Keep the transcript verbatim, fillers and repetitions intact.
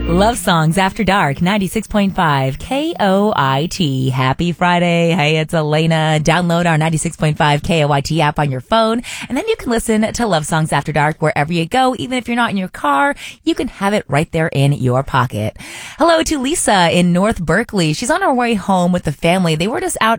Love Songs After Dark, ninety-six point five K O I T. Happy Friday. Hey, it's Elena. Download our ninety-six point five K O I T app on your phone, and then you can listen to Love Songs After Dark wherever you go. Even if you're not in your car, you can have it right there in your pocket. Hello to Lisa in North Berkeley. She's on her way home with the family. They were just out